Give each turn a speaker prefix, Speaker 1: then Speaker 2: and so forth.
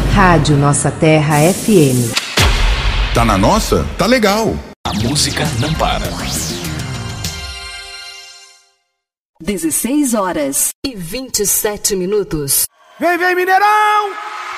Speaker 1: Rádio Nossa Terra FM.
Speaker 2: Tá na nossa? Tá legal.
Speaker 3: A música não para.
Speaker 4: 16 horas e 27 minutos.
Speaker 5: Vem, vem, Mineirão!